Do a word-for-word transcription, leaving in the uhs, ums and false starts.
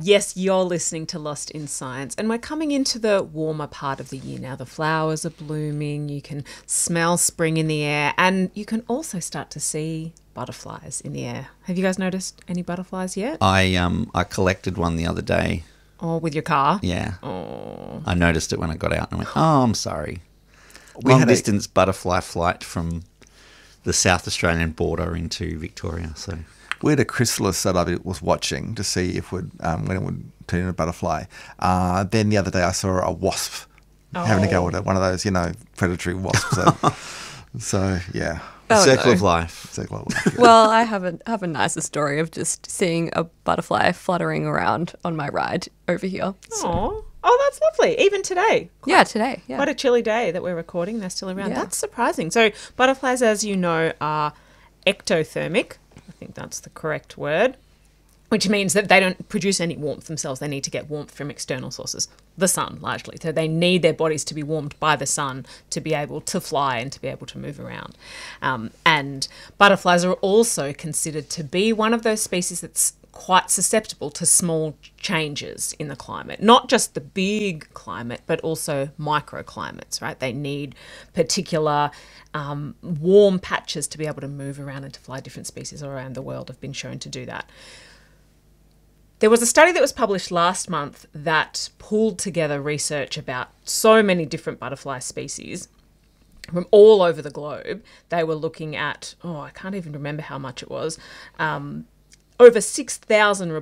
Yes, you're listening to Lost in Science, and we're coming into the warmer part of the year now. The flowers are blooming, you can smell spring in the air, and you can also start to see butterflies in the air. Have you guys noticed any butterflies yet? I um I collected one the other day. Or with your car? Yeah. Oh. I noticed it when I got out and I went, oh, I'm sorry. We Long had a- distance butterfly flight from the South Australian border into Victoria. So We had a chrysalis that I was watching to see if would um, when it would turn into a butterfly. Uh, then the other day I saw a wasp having a go at it, one of those, you know, predatory wasps. So, so yeah. the Oh, circle no. of life. It's like, well, yeah. Well, I have a have a nicer story of just seeing a butterfly fluttering around on my ride over here. So, Aw. Oh, that's lovely. Even today. yeah, today. Yeah. Quite a chilly day that we're recording. They're still around. Yeah. That's surprising. So butterflies, as you know, are ectothermic. I think that's the correct word, which means that they don't produce any warmth themselves. They need to get warmth from external sources, the sun largely. So they need their bodies to be warmed by the sun to be able to fly and to be able to move around. Um, and butterflies are also considered to be one of those species that's quite susceptible to small changes in the climate, not just the big climate, but also microclimates, right? They need particular um, warm patches to be able to move around and to fly. Different species around the world have been shown to do that. There was a study that was published last month that pulled together research about so many different butterfly species from all over the globe. They were looking at, oh, I can't even remember how much it was, um, over six thousand